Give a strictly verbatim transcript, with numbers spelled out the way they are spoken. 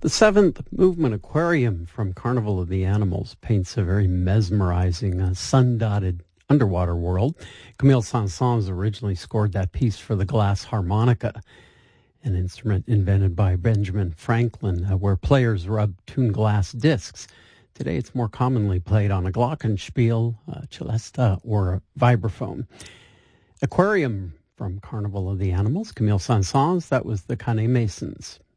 The seventh movement, Aquarium, from Carnival of the Animals, paints a very mesmerizing, uh, sun-dotted underwater world. Camille Saint-Saëns originally scored that piece for the glass harmonica, an instrument invented by Benjamin Franklin, uh, where players rub tuned glass discs. Today it's more commonly played on a glockenspiel, a celesta, or a vibraphone. Aquarium from Carnival of the Animals, Camille Saint-Saëns, that was the Canet Masons.